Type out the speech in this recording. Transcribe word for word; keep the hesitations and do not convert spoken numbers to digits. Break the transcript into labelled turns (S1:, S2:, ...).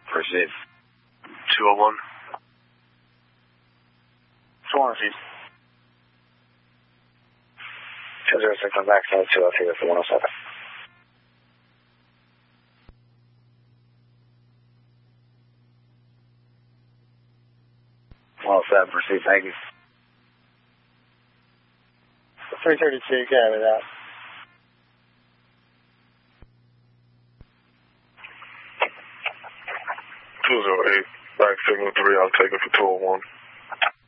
S1: Proceed.
S2: two oh one.
S3: Sworn, receive.
S1: two zero six on backside, two oh three, that's the one oh seven. one oh seven, proceed, thank you.
S3: three thirty-two, carry that.
S2: two oh eight, back signal three, I'll take it for two oh one.